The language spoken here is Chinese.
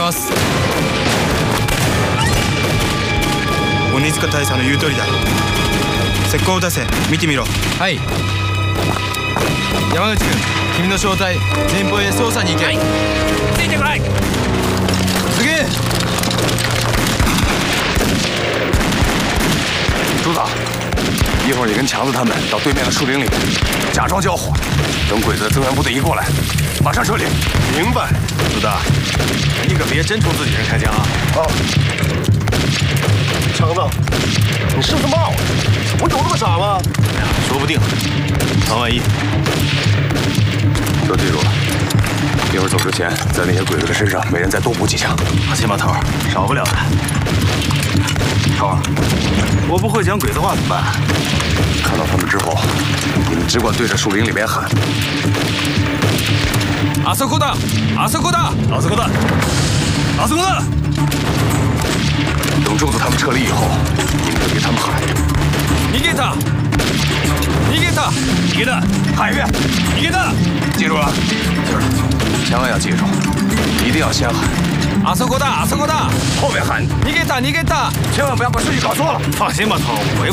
ます。鬼塚大佐の言う通りだ。石膏を出せ、見てみろ。はい。山口君、君の正体、前方へ捜査に行け。はい、ついてこい。すげえ。 朱子，一会儿你跟强子他们到对面的树林里假装交火，等鬼子的增援部队一过来，马上撤离。明白。朱大，你可别真冲自己人开枪啊！啊！强子，你是不是骂我？我有那么傻吗？哎呀，说不定，防万一。都记住了，一会儿走之前，在那些鬼子的身上每人再多补几枪。放心吧，头儿，少不了的。头儿，我不会讲鬼子话怎么办？看到他们之后，你们只管对着树林里面喊：“ あそこだ！あそこだ！ あそこだ！あそこだ！”等柱子他们撤离以后，你们就给他们喊：“ 逃げた！逃げた！ 逃げた！喊一遍！逃げた！”记住了，千万要记住，一定要先喊。 あそこだ！あそこだ！ 后面喊逃げた！逃げた！ 千万不要把顺序搞错了。放心吧，头，我